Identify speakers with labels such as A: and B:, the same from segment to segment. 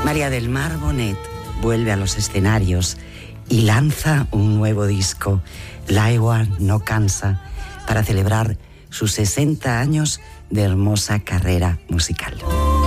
A: María del Mar Bonet vuelve a los escenarios y lanza un nuevo disco, L'aigua no cansa, para celebrar sus 60 años de hermosa carrera musical.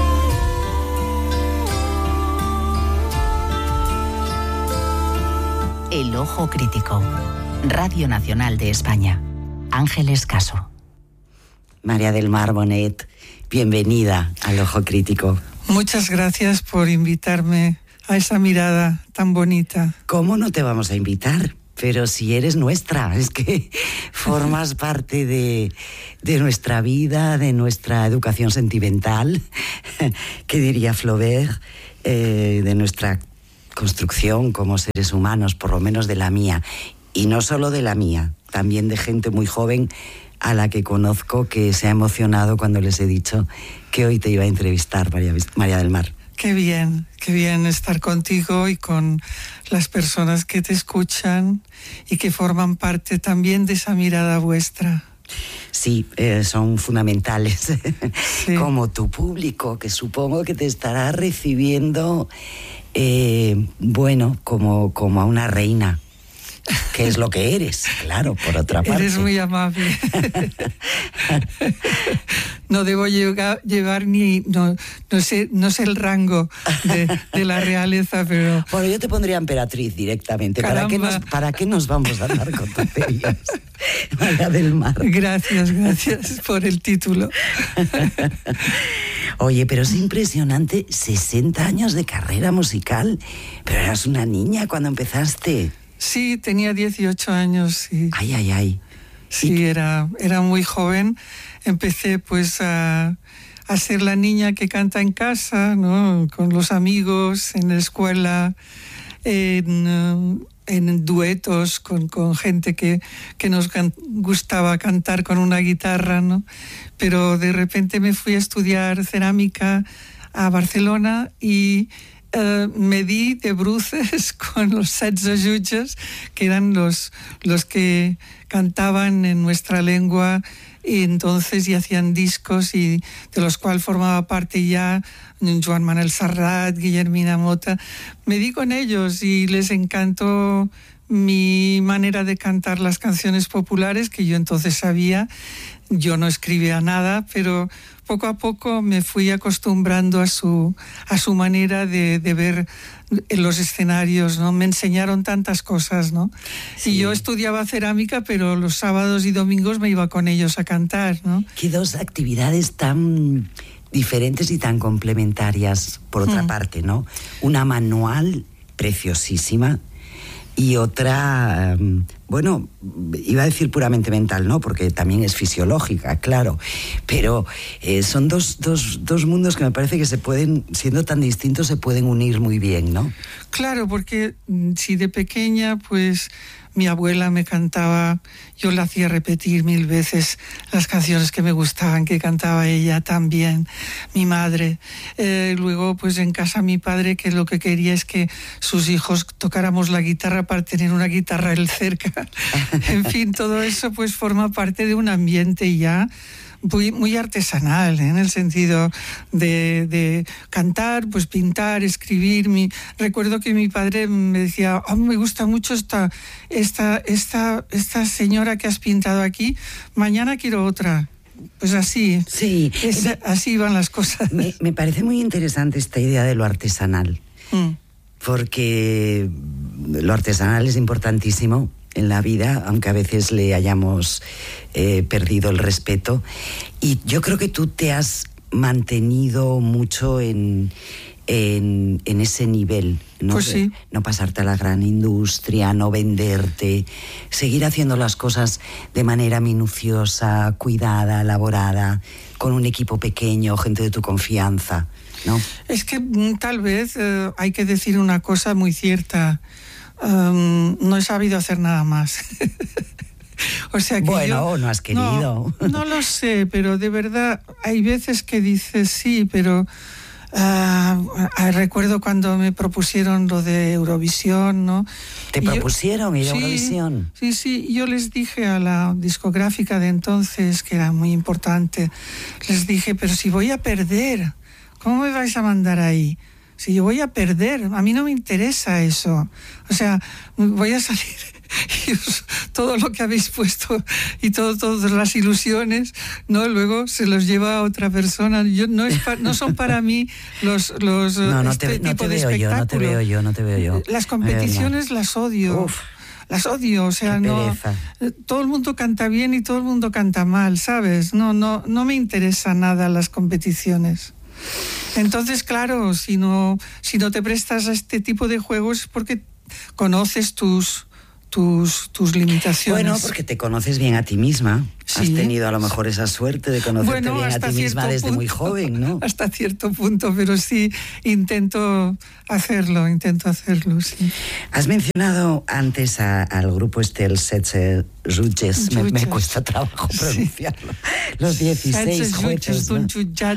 B: El Ojo Crítico, Radio Nacional de España. Ángeles Caso.
A: María del Mar Bonet, bienvenida al Ojo Crítico.
C: Muchas gracias por invitarme a esa mirada tan bonita.
A: ¿Cómo no te vamos a invitar? Pero si eres nuestra, es que formas parte de nuestra vida, de nuestra educación sentimental, que diría Flaubert, de nuestra construcción como seres humanos, por lo menos de la mía. Y no solo de la mía, también de gente muy joven a la que conozco que se ha emocionado cuando les he dicho que hoy te iba a entrevistar, María del Mar.
C: Qué bien estar contigo y con las personas que te escuchan y que forman parte también de esa mirada vuestra.
A: Sí, son fundamentales,
C: sí.
A: Como tu público, que supongo que te estará recibiendo, como a una reina. Que es lo que eres, claro, por otra parte.
C: Eres muy amable. No debo llevar ni... No sé el rango de la realeza, pero...
A: Bueno, yo te pondría emperatriz directamente. ¿Para qué nos vamos a dar con tonterías? María del Mar.
C: Gracias por el título.
A: Oye, pero es impresionante, 60 años de carrera musical. Pero eras una niña cuando empezaste.
C: Sí, tenía 18 años. Sí.
A: Ay.
C: Sí, era muy joven. Empecé pues a ser la niña que canta en casa, ¿no? Con los amigos, en la escuela, en duetos con gente que nos gustaba cantar con una guitarra, ¿no? Pero de repente me fui a estudiar cerámica a Barcelona y me di de bruces con los 16 jutges, que eran los que cantaban en nuestra lengua y entonces y hacían discos y de los cuales formaba parte ya Joan Manuel Serrat, Guillermina Mota. Me di con ellos y les encantó mi manera de cantar las canciones populares, que yo entonces sabía. Yo no escribía nada, pero poco a poco me fui acostumbrando a su manera de ver en los escenarios, ¿no? Me enseñaron tantas cosas, ¿no? Sí. Y yo estudiaba cerámica, pero los sábados y domingos me iba con ellos a cantar, ¿no?
A: Qué dos actividades tan diferentes y tan complementarias, por otra parte, ¿no? Una manual preciosísima y otra, iba a decir puramente mental, ¿no? Porque también es fisiológica, claro. Pero son dos mundos que me parece que se pueden, siendo tan distintos, se pueden unir muy bien, ¿no?
C: Claro, porque si de pequeña, pues mi abuela me cantaba, yo la hacía repetir 1000 veces las canciones que me gustaban, que cantaba ella también, mi madre. Luego, pues en casa mi padre, que lo que quería es que sus hijos tocáramos la guitarra para tener una guitarra él cerca. En fin, todo eso pues forma parte de un ambiente ya muy artesanal, en el sentido de cantar, pues pintar, escribir. Recuerdo que mi padre me decía, me gusta mucho esta señora que has pintado aquí, mañana quiero otra. Pues así,
A: sí.
C: Así van las cosas.
A: Me parece muy interesante esta idea de lo artesanal, porque lo artesanal es importantísimo en la vida, aunque a veces le hayamos perdido el respeto. Y yo creo que tú te has mantenido mucho en ese nivel, ¿no?
C: Pues sí.
A: No pasarte a la gran industria, no venderte, seguir haciendo las cosas de manera minuciosa, cuidada, elaborada, con un equipo pequeño, gente de tu confianza, ¿no? Es
C: que tal vez hay que decir una cosa muy cierta. No he sabido hacer nada más. O sea que
A: no has querido.
C: No lo sé, pero de verdad hay veces que dices sí, pero recuerdo cuando me propusieron lo de Eurovisión, ¿no?
A: ¿Te propusieron ir a Eurovisión?
C: Sí, yo les dije a la discográfica de entonces, que era muy importante, les dije, pero si voy a perder, ¿cómo me vais a mandar ahí? si yo voy a perder, a mí no me interesa eso. O sea, voy a salir y todo lo que habéis puesto y todas las ilusiones, ¿no? Luego se los lleva a otra persona. No son para mí los este tipo de espectáculo.
A: No te veo yo.
C: Las competiciones las odio.
A: Uf.
C: Las odio, o sea, no. Todo el mundo canta bien y todo el mundo canta mal, ¿sabes? No me interesa nada las competiciones. Entonces, claro, si no te prestas a este tipo de juegos es porque conoces tus limitaciones.
A: Bueno, porque te conoces bien a ti misma.
C: Sí.
A: Has tenido a lo mejor esa suerte de conocerte bien a ti misma desde muy joven, ¿no?
C: Hasta cierto punto, pero sí, intento hacerlo, sí.
A: Has mencionado antes al grupo el Setze Jutges, me cuesta trabajo pronunciarlo. Sí. Los 16 jueces, ¿no?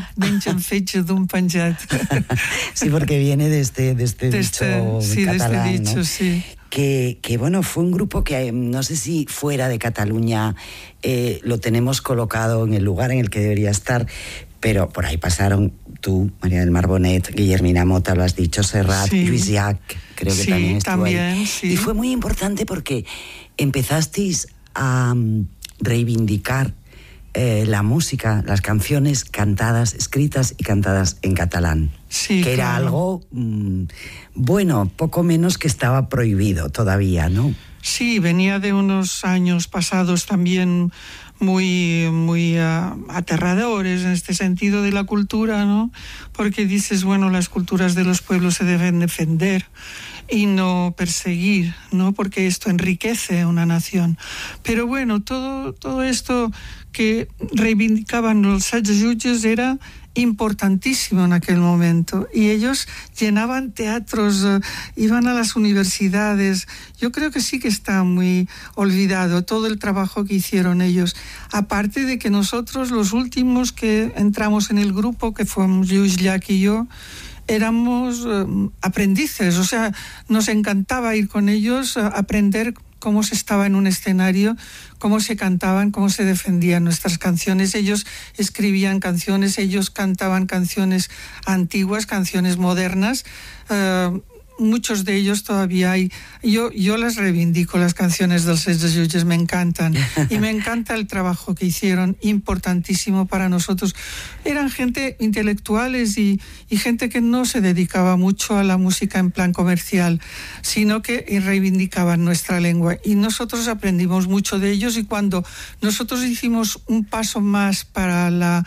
A: Sí, porque viene de este dicho catalán,
C: de este dicho,
A: ¿no?
C: Sí.
A: Que bueno, fue un grupo que no sé si fuera de Cataluña lo tenemos colocado en el lugar en el que debería estar, pero por ahí pasaron tú, María del Mar Bonet, Guillermina Mota, lo has dicho, Serrat,
C: sí.
A: Lluís Llach, creo que también estuvo ahí.
C: Sí.
A: Y fue muy importante porque empezasteis a reivindicar la música, las canciones cantadas, escritas y cantadas en catalán.
C: Sí,
A: que era algo, bueno, poco menos que estaba prohibido todavía, ¿no?
C: Sí, venía de unos años pasados también muy aterradores en este sentido de la cultura, ¿no? Porque dices, bueno, las culturas de los pueblos se deben defender y no perseguir, ¿no? Porque esto enriquece una nación. Pero bueno, todo esto que reivindicaban los Setze Jutges era importantísimo en aquel momento, y ellos llenaban teatros, iban a las universidades. Yo creo que sí que está muy olvidado todo el trabajo que hicieron ellos, aparte de que nosotros, los últimos que entramos en el grupo, que fuimos Lluís Llach y yo, éramos aprendices, o sea, nos encantaba ir con ellos a aprender cómo se estaba en un escenario, cómo se cantaban, cómo se defendían nuestras canciones. Ellos escribían canciones, ellos cantaban canciones antiguas, canciones modernas. Muchos de ellos todavía hay. Yo las reivindico, las canciones del Setze Jutges, me encantan. Y me encanta el trabajo que hicieron, importantísimo para nosotros. Eran gente intelectuales y gente que no se dedicaba mucho a la música en plan comercial, sino que reivindicaban nuestra lengua. Y nosotros aprendimos mucho de ellos, y cuando nosotros hicimos un paso más para lo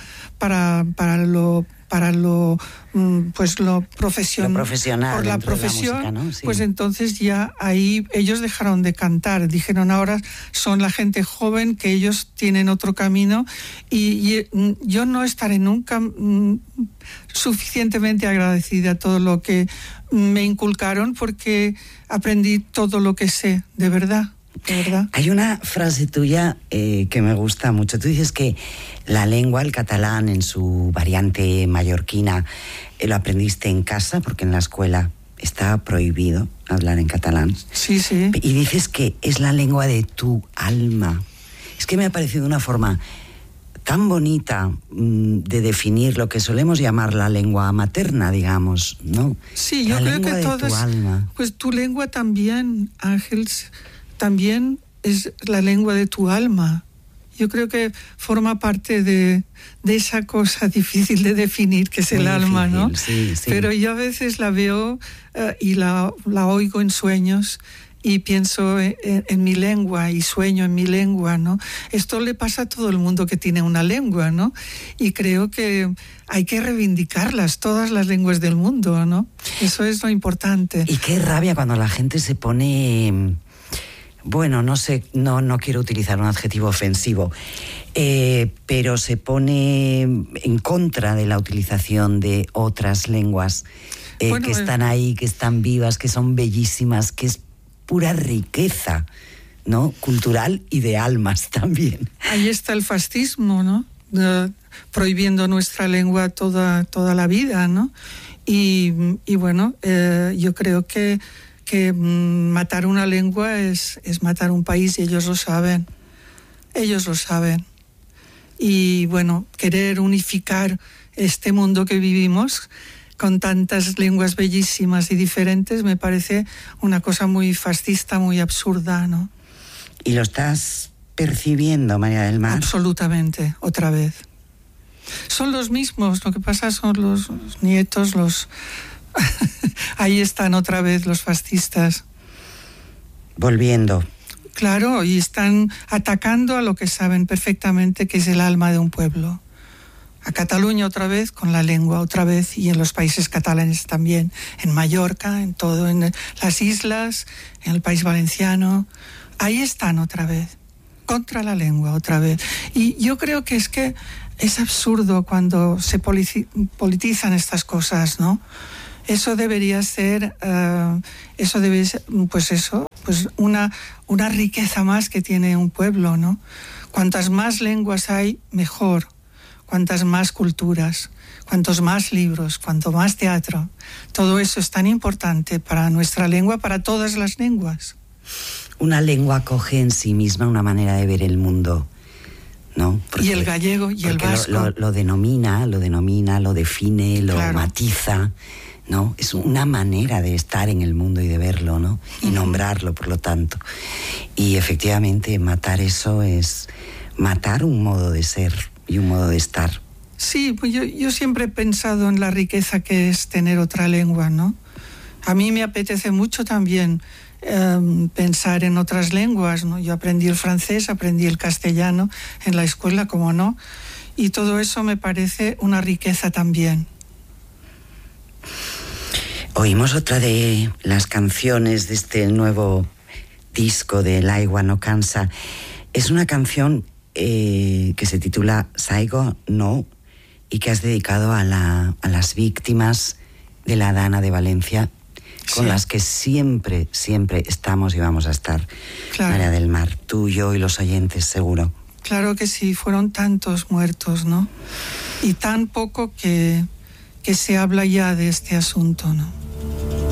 C: profesional,
A: por
C: la profesión,
A: la música, ¿no? Sí.
C: Pues entonces ya ahí ellos dejaron de cantar, dijeron ahora son la gente joven, que ellos tienen otro camino, y yo no estaré nunca suficientemente agradecida a todo lo que me inculcaron, porque aprendí todo lo que sé, de verdad.
A: Hay una frase tuya que me gusta mucho. Tú dices que la lengua, el catalán, en su variante mallorquina, lo aprendiste en casa, porque en la escuela está prohibido hablar en catalán.
C: Sí, sí.
A: Y dices que es la lengua de tu alma. Es que me ha parecido una forma tan bonita de definir lo que solemos llamar la lengua materna, digamos, ¿no?
C: Sí, yo creo que todas, tu alma. Pues tu lengua también, Ángel, también es la lengua de tu alma. Yo creo que forma parte de esa cosa difícil de definir que es el alma, ¿no?
A: Sí.
C: Pero yo a veces la veo y la oigo en sueños y pienso en mi lengua y sueño en mi lengua, ¿no? Esto le pasa a todo el mundo que tiene una lengua, ¿no? Y creo que hay que reivindicarlas, todas las lenguas del mundo, ¿no? Eso es lo importante.
A: Y qué rabia cuando la gente se pone... Bueno, no sé, no quiero utilizar un adjetivo ofensivo, pero se pone en contra de la utilización de otras lenguas que están ahí, que están vivas, que son bellísimas, que es pura riqueza, ¿no? Cultural y de almas también.
C: Ahí está el fascismo, ¿no? Prohibiendo nuestra lengua toda la vida, ¿no? Y bueno, yo creo que matar una lengua es matar un país, y ellos lo saben. Y bueno, querer unificar este mundo que vivimos, con tantas lenguas bellísimas y diferentes, me parece una cosa muy fascista, muy absurda, ¿no?
A: ¿Y lo estás percibiendo, María del Mar?
C: Absolutamente, otra vez. Son los mismos, lo que pasa son los nietos, ahí están otra vez los fascistas.
A: Volviendo.
C: Claro, y están atacando a lo que saben perfectamente que es el alma de un pueblo. A Cataluña otra vez, con la lengua otra vez, y en los países catalanes también, en Mallorca, en todo, en las islas, en el País Valenciano. Ahí están otra vez, contra la lengua otra vez. Y yo creo que es absurdo cuando se politizan estas cosas, ¿no? Eso debería ser, pues una riqueza más que tiene un pueblo, ¿no? Cuantas más lenguas hay, mejor. Cuantas más culturas, cuantos más libros, cuanto más teatro. Todo eso es tan importante para nuestra lengua, para todas las lenguas.
A: Una lengua acoge en sí misma una manera de ver el mundo, ¿no?
C: Y el gallego y el vasco.
A: Lo denomina, lo define, lo
C: claro.
A: matiza, ¿no? Es una manera de estar en el mundo y de verlo, ¿no? Y nombrarlo, por lo tanto. Y efectivamente, matar eso es matar un modo de ser y un modo de estar.
C: Sí, pues yo siempre he pensado en la riqueza que es tener otra lengua, ¿no? A mí me apetece mucho también pensar en otras lenguas, ¿no? Yo aprendí el francés, aprendí el castellano en la escuela, como no, y todo eso me parece una riqueza también.
A: Oímos otra de las canciones de este nuevo disco de El Aigua no cansa. Es una canción que se titula Saigo No y que has dedicado a las víctimas de la Dana de Valencia, con las que siempre estamos y vamos a estar, claro. María del Mar, tú, yo y los oyentes, seguro.
C: Claro que sí, fueron tantos muertos, ¿no? Y tan poco que se habla ya de este asunto, ¿no?